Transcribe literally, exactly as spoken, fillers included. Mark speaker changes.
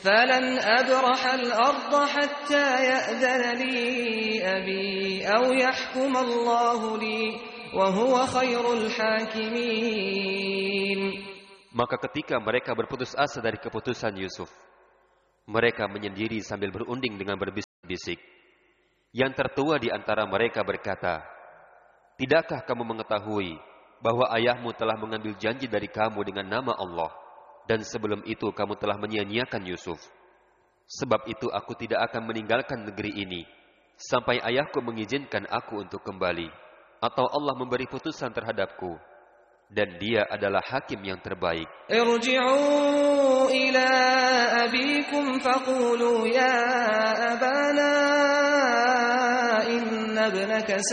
Speaker 1: فلن أبرح الأرض حتى يأذن لي أبي أو يحكم الله لي وهو خير الحاكمين.
Speaker 2: Maka ketika mereka berputus asa dari keputusan Yusuf, mereka menyendiri sambil berunding dengan berbisik-bisik. Yang tertua di antara mereka berkata, "Tidakkah kamu mengetahui bahwa ayahmu telah mengambil janji dari kamu dengan nama Allah, dan sebelum itu kamu telah menyia-nyiakan Yusuf? Sebab itu aku tidak akan meninggalkan negeri ini sampai ayahku mengizinkan aku untuk kembali, atau Allah memberi putusan terhadapku, dan dia adalah hakim yang terbaik."
Speaker 1: Irji'u ila abikum faqulu ya abana inna ibnaka